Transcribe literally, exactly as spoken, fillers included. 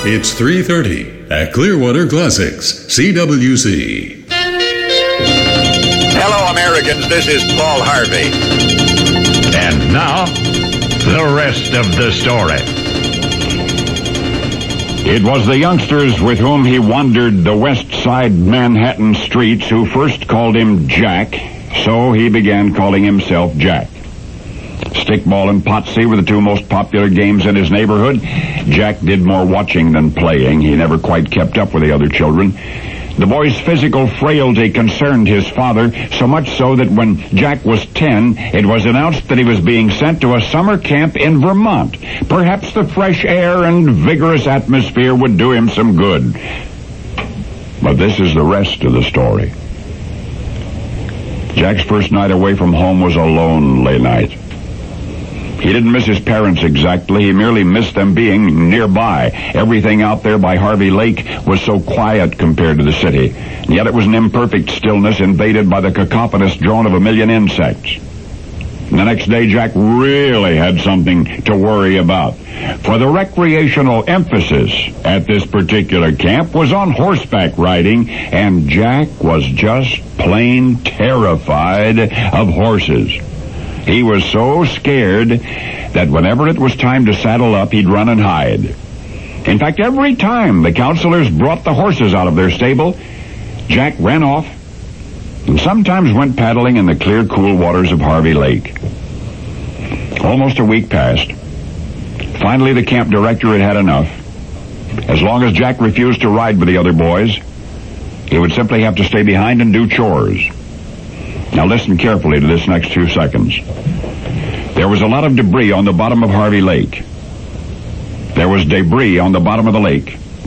It's three thirty at Clearwater Classics, C W C. Hello, Americans. This is Paul Harvey. And now, the rest of the story. It was the youngsters with whom he wandered the west side Manhattan streets who first called him Jack, so he began calling himself Jack. Stickball and Potsy were the two most popular games in his neighborhood. Jack did more watching than playing. He never quite kept up with the other children. The boy's physical frailty concerned his father, so much so that when Jack was ten, it was announced that he was being sent to a summer camp in Vermont. Perhaps the fresh air and vigorous atmosphere would do him some good. But this is the rest of the story. Jack's first night away from home was a lonely night. He didn't miss his parents exactly. He merely missed them being nearby. Everything out there by Harvey Lake was so quiet compared to the city. And yet it was an imperfect stillness invaded by the cacophonous drone of a million insects. And the next day, Jack really had something to worry about. For the recreational emphasis at this particular camp was on horseback riding, and Jack was just plain terrified of horses. He was so scared that whenever it was time to saddle up, he'd run and hide. In fact, every time the counselors brought the horses out of their stable, Jack ran off and sometimes went paddling in the clear, cool waters of Harvey Lake. Almost a week passed. Finally, the camp director had had enough. As long as Jack refused to ride with the other boys, he would simply have to stay behind and do chores. Now listen carefully to this next few seconds. There was a lot of debris on the bottom of Harvey Lake. There was debris on the bottom of the lake.